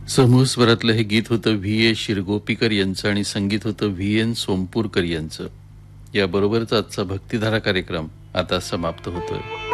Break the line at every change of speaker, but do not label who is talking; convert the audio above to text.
समूह स्वरातलं हे गीत होतं व्ही ए शिरगोपीकर यांचं आणि संगीत होतं व्ही एन सोमपूरकर यांचं. याबरोबरच आजचा भक्तिधारा कार्यक्रम आता समाप्त होतोय.